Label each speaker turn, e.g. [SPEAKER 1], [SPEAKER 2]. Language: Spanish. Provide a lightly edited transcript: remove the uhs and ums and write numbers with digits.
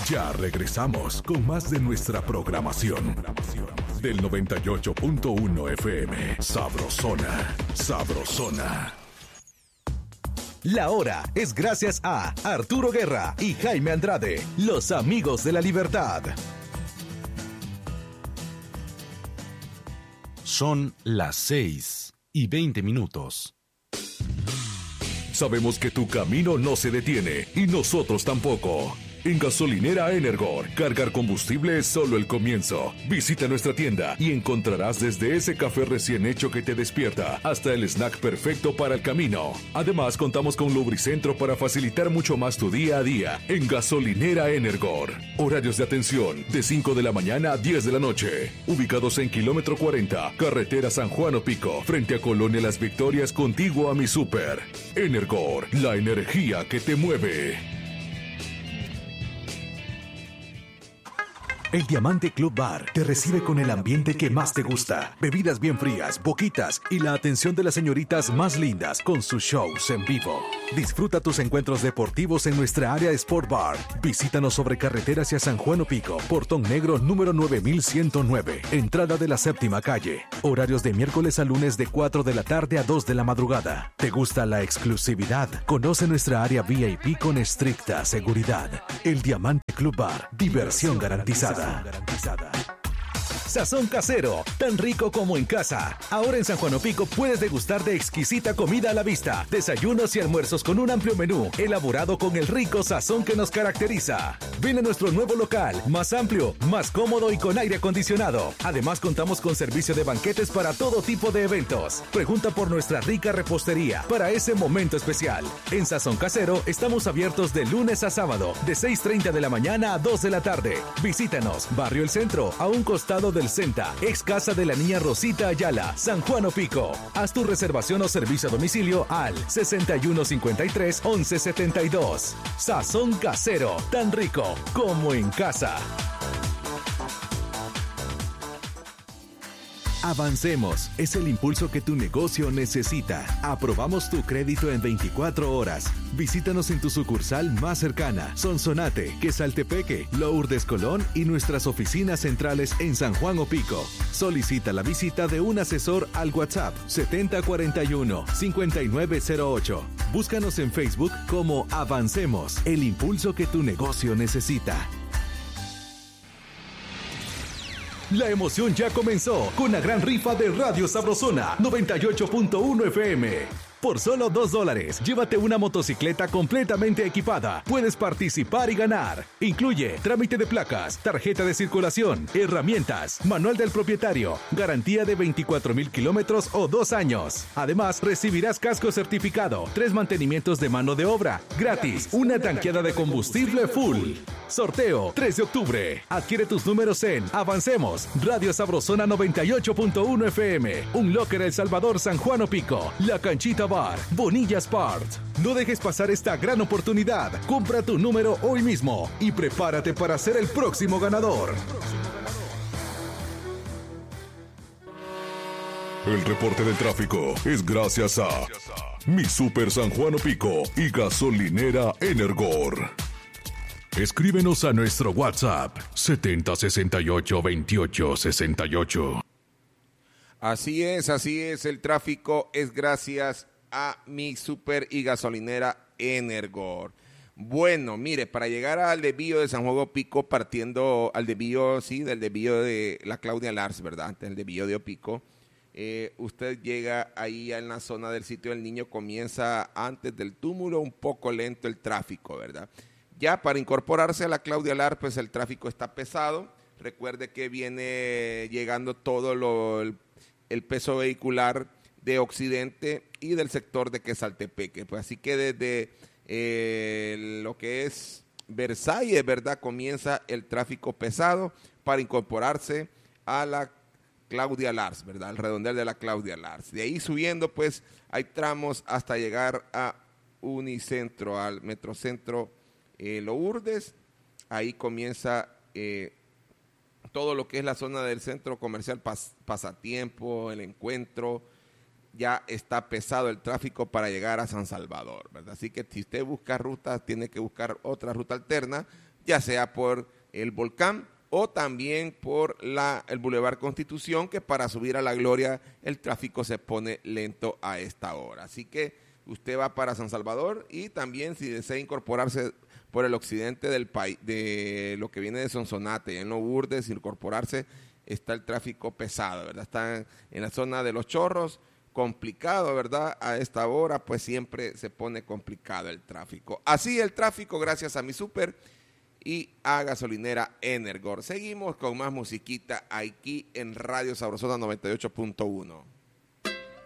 [SPEAKER 1] Ya regresamos con más de nuestra programación. Del 98.1 FM. Sabrosona. Sabrosona.
[SPEAKER 2] La hora es gracias a Arturo Guerra y Jaime Andrade, los amigos de la libertad.
[SPEAKER 3] Son las 6:20.
[SPEAKER 1] Sabemos que tu camino no se detiene y nosotros tampoco. En Gasolinera Energor, cargar combustible es solo el comienzo. Visita nuestra tienda y encontrarás desde ese café recién hecho que te despierta hasta el snack perfecto para el camino. Además, contamos con Lubricentro para facilitar mucho más tu día a día. En Gasolinera Energor, horarios de atención de 5 de la mañana a 10 de la noche. Ubicados en kilómetro 40, carretera San Juan Opico, frente a Colonia Las Victorias, contiguo a mi súper. Energor, la energía que te mueve.
[SPEAKER 2] El Diamante Club Bar te recibe con el ambiente que más te gusta. Bebidas bien frías, boquitas y la atención de las señoritas más lindas con sus shows en vivo. Disfruta tus encuentros deportivos en nuestra área Sport Bar. Visítanos sobre carretera hacia San Juan Opico, Portón Negro número 9109, entrada de la séptima calle. Horarios de miércoles a lunes de 4 de la tarde a 2 de la madrugada. ¿Te gusta la exclusividad? Conoce nuestra área VIP con estricta seguridad. El Diamante Club Bar, diversión garantizada. Sazón casero, tan rico como en casa. Ahora en San Juan Opico puedes degustar de exquisita comida a la vista, desayunos y almuerzos con un amplio menú, elaborado con el rico sazón que nos caracteriza. Ven a nuestro nuevo local, más amplio, más cómodo y con aire acondicionado. Además contamos con servicio de banquetes para todo tipo de eventos. Pregunta por nuestra rica repostería para ese momento especial. En Sazón Casero estamos abiertos de lunes a sábado, de 6:30 de la mañana a 2 de la tarde. Visítanos, Barrio El Centro, a un costado del Senta, ex casa de la niña Rosita Ayala, San Juan Opico. Haz tu reservación o servicio a domicilio al 6153-1172. Sazón Casero, tan rico como en casa. Avancemos, es el impulso que tu negocio necesita. Aprobamos tu crédito en 24 horas. Visítanos en tu sucursal más cercana, Sonsonate, Quesaltepeque, Lourdes Colón y nuestras oficinas centrales en San Juan Opico. Solicita la visita de un asesor al WhatsApp 7041-5908. Búscanos en Facebook como Avancemos, el impulso que tu negocio necesita. La emoción ya comenzó con la gran rifa de Radio Sabrosona 98.1 FM. Por solo $2, llévate una motocicleta completamente equipada. Puedes participar y ganar. Incluye trámite de placas, tarjeta de circulación, herramientas, manual del propietario, garantía de 24,000 kilómetros o 2 años. Además, recibirás casco certificado, 3 mantenimientos de mano de obra, gratis, una tanqueada de combustible full. Sorteo 3 de octubre. Adquiere tus números en Avancemos, Radio Sabrosona 98.1 FM, Un Locker El Salvador, San Juan Opico, La Canchita Bar, Bonilla Sport. No dejes pasar esta gran oportunidad. Compra tu número hoy mismo y prepárate para ser el próximo ganador.
[SPEAKER 1] El reporte del tráfico es gracias a Mi Super San Juan Opico y Gasolinera Energor. Escríbenos a nuestro WhatsApp 70682868.
[SPEAKER 4] Así es, el tráfico es gracias a Mi Super y Gasolinera Energor. Bueno, mire, para llegar al desvío de San Juan Opico, partiendo al desvío, sí, del desvío de la Claudia Lars, ¿verdad? Antes del desvío de Opico, usted llega ahí en la zona del Sitio del Niño, comienza antes del túmulo, un poco lento el tráfico, ¿verdad? Ya para incorporarse a la Claudia Lars, pues el tráfico está pesado. Recuerde que viene llegando todo el peso vehicular de Occidente y del sector de Quesaltepeque. Pues así que desde lo que es Versalles, ¿verdad? Comienza el tráfico pesado para incorporarse a la Claudia Lars, ¿verdad? Al redondel de la Claudia Lars. De ahí subiendo, pues hay tramos hasta llegar a Unicentro, al Metrocentro Lourdes. Ahí comienza todo lo que es la zona del centro comercial Pasatiempo, el Encuentro. Ya está pesado el tráfico para llegar a San Salvador, ¿verdad? Así que si usted busca rutas, tiene que buscar otra ruta alterna, ya sea por el Volcán o también por el Boulevard Constitución, que para subir a La Gloria el tráfico se pone lento a esta hora. Así que usted va para San Salvador y también si desea incorporarse por el occidente del país, de lo que viene de Sonsonate, en Lourdes, incorporarse, está el tráfico pesado, ¿verdad? Está en la zona de Los Chorros, complicado, ¿verdad? A esta hora, pues siempre se pone complicado el tráfico. Así el tráfico, gracias a mi súper y a Gasolinera Energor. Seguimos con más musiquita aquí en Radio Sabrosona 98.1.